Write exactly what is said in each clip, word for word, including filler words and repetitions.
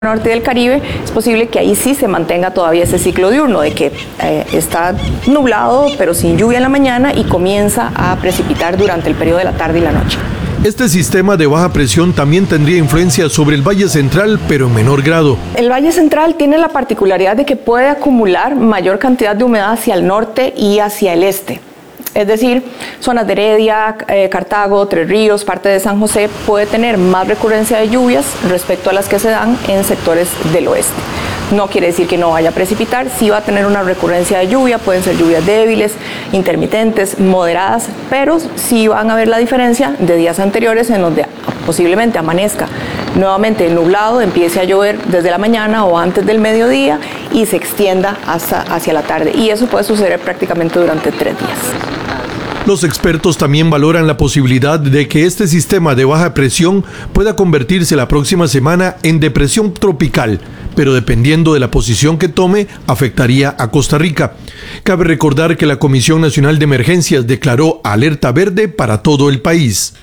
norte del Caribe, es posible que ahí sí se mantenga todavía ese ciclo diurno, de que eh, está nublado pero sin lluvia en la mañana y comienza a precipitar durante el periodo de la tarde y la noche. Este sistema de baja presión también tendría influencia sobre el Valle Central, pero en menor grado. El Valle Central tiene la particularidad de que puede acumular mayor cantidad de humedad hacia el norte y hacia el este. Es decir, zonas de Heredia, eh, Cartago, Tres Ríos, parte de San José puede tener más recurrencia de lluvias respecto a las que se dan en sectores del oeste. No quiere decir que no vaya a precipitar, sí va a tener una recurrencia de lluvia, pueden ser lluvias débiles, intermitentes, moderadas, pero sí van a ver la diferencia de días anteriores en donde posiblemente amanezca nuevamente nublado, empiece a llover desde la mañana o antes del mediodía y se extienda hasta hacia la tarde. Y eso puede suceder prácticamente durante tres días. Los expertos también valoran la posibilidad de que este sistema de baja presión pueda convertirse la próxima semana en depresión tropical, pero dependiendo de la posición que tome, afectaría a Costa Rica. Cabe recordar que la Comisión Nacional de Emergencias declaró alerta verde para todo el país.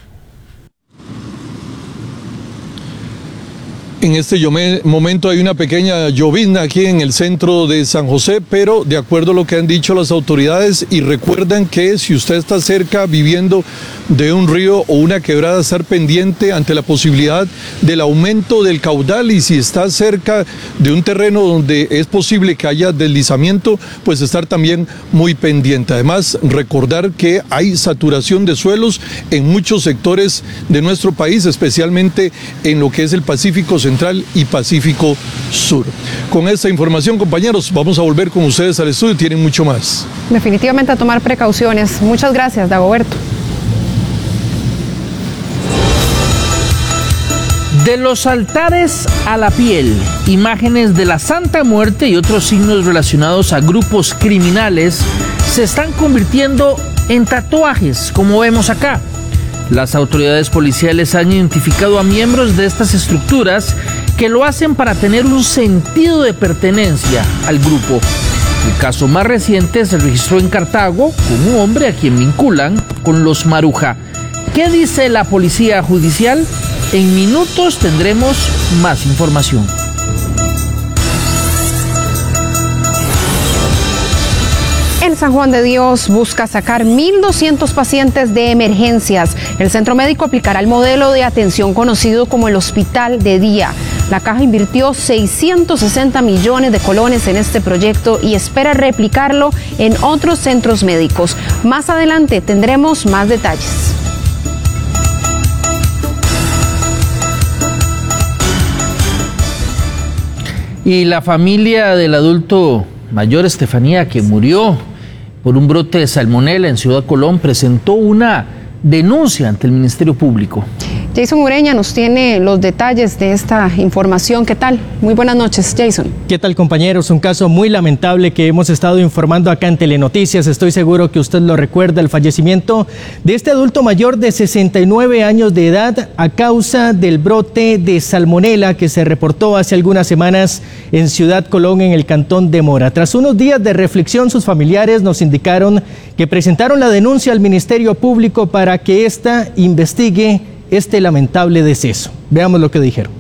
En este momento hay una pequeña llovizna aquí en el centro de San José, pero de acuerdo a lo que han dicho las autoridades, y recuerdan que si usted está cerca viviendo de un río o una quebrada, estar pendiente ante la posibilidad del aumento del caudal, y si está cerca de un terreno donde es posible que haya deslizamiento, pues estar también muy pendiente. Además, recordar que hay saturación de suelos en muchos sectores de nuestro país, especialmente en lo que es el Pacífico Central y Pacífico Sur. Con esta información, compañeros, vamos a volver con ustedes al estudio, tienen mucho más. Definitivamente a tomar precauciones. Muchas gracias, Dagoberto. De los altares a la piel, imágenes de la Santa Muerte y otros signos relacionados a grupos criminales se están convirtiendo en tatuajes, como vemos acá. Las autoridades policiales han identificado a miembros de estas estructuras que lo hacen para tener un sentido de pertenencia al grupo. El caso más reciente se registró en Cartago con un hombre a quien vinculan con los Maruja. ¿Qué dice la policía judicial? En minutos tendremos más información. El San Juan de Dios busca sacar mil doscientos pacientes de emergencias. El centro médico aplicará el modelo de atención conocido como el hospital de día. La caja invirtió seiscientos sesenta millones de colones en este proyecto y espera replicarlo en otros centros médicos. Más adelante tendremos más detalles. Y la familia del adulto mayor Estefanía, que murió por un brote de salmonela en Ciudad Colón, presentó una denuncia ante el Ministerio Público. Jason Ureña nos tiene los detalles de esta información. ¿Qué tal? Muy buenas noches, Jason. ¿Qué tal, compañeros? Un caso muy lamentable que hemos estado informando acá en Telenoticias. Estoy seguro que usted lo recuerda, el fallecimiento de este adulto mayor de sesenta y nueve años de edad a causa del brote de salmonela que se reportó hace algunas semanas en Ciudad Colón, en el cantón de Mora. Tras unos días de reflexión, sus familiares nos indicaron que presentaron la denuncia al Ministerio Público para que ésta investigue este lamentable deceso. Veamos lo que dijeron.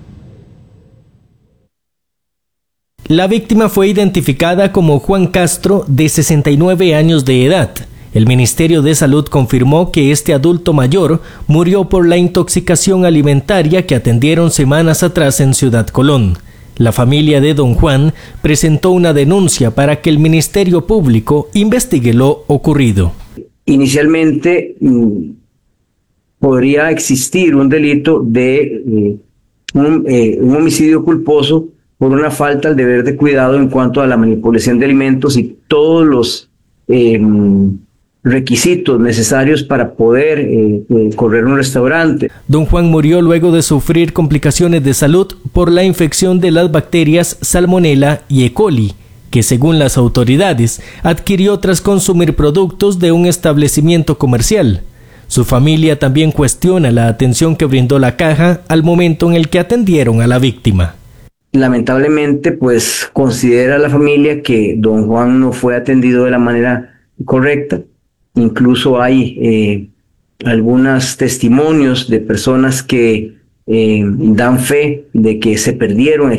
La víctima fue identificada como Juan Castro, de sesenta y nueve años de edad. El Ministerio de Salud confirmó que este adulto mayor murió por la intoxicación alimentaria que atendieron semanas atrás en Ciudad Colón. La familia de don Juan presentó una denuncia para que el Ministerio Público investigue lo ocurrido. Inicialmente podría existir un delito de eh, un, eh, un homicidio culposo por una falta al deber de cuidado en cuanto a la manipulación de alimentos y todos los eh, requisitos necesarios para poder eh, eh, correr un restaurante. Don Juan murió luego de sufrir complicaciones de salud por la infección de las bacterias Salmonella y E. coli, que según las autoridades adquirió tras consumir productos de un establecimiento comercial. Su familia también cuestiona la atención que brindó la caja al momento en el que atendieron a la víctima. Lamentablemente, pues considera la familia que don Juan no fue atendido de la manera correcta. Incluso hay eh, algunos testimonios de personas que eh, dan fe de que se perdieron